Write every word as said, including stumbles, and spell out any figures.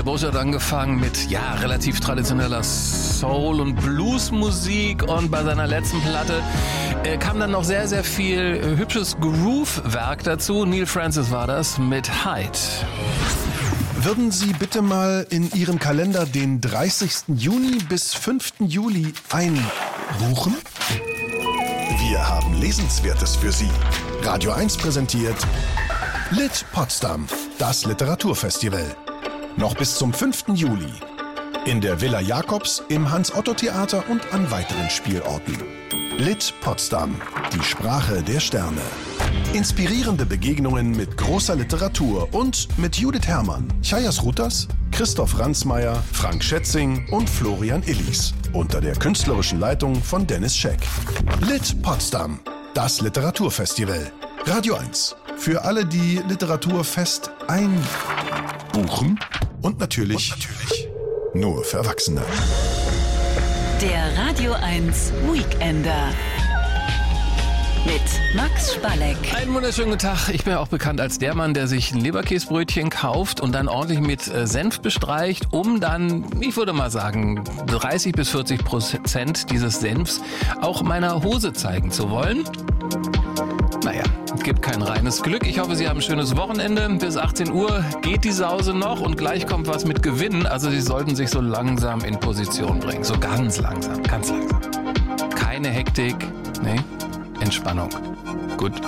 Bursche hat angefangen mit, ja, relativ traditioneller Soul- und Bluesmusik und bei seiner letzten Platte äh, kam dann noch sehr, sehr viel äh, hübsches Groove-Werk dazu. Neil Francis war das mit Hyde. Würden Sie bitte mal in Ihren Kalender den dreißigsten Juni bis fünften Juli einbuchen? Wir haben Lesenswertes für Sie. Radio eins präsentiert Lit Potsdam, das Literaturfestival. Noch bis zum fünften Juli. In der Villa Jakobs, im Hans-Otto-Theater und an weiteren Spielorten. Lit Potsdam, die Sprache der Sterne. Inspirierende Begegnungen mit großer Literatur und mit Judith Herrmann, Chayas Rutas, Christoph Ransmayr, Frank Schätzing und Florian Illies. Unter der künstlerischen Leitung von Dennis Scheck. Lit Potsdam, das Literaturfestival. Radio eins. Für alle, die Literaturfest einbuchen. Und natürlich, und natürlich nur für Erwachsene. Der Radio eins Weekender. Mit Max Spalleck. Einen wunderschönen guten Tag. Ich bin ja auch bekannt als der Mann, der sich ein Leberkäsbrötchen kauft und dann ordentlich mit äh, Senf bestreicht, um dann, ich würde mal sagen, dreißig bis vierzig Prozent dieses Senfs auch meiner Hose zeigen zu wollen. Naja, gibt kein reines Glück. Ich hoffe, Sie haben ein schönes Wochenende. Bis achtzehn Uhr geht die Sause noch und gleich kommt was mit Gewinnen. Also Sie sollten sich so langsam in Position bringen. So ganz langsam, ganz langsam. Keine Hektik, nee, Entspannung. Gut.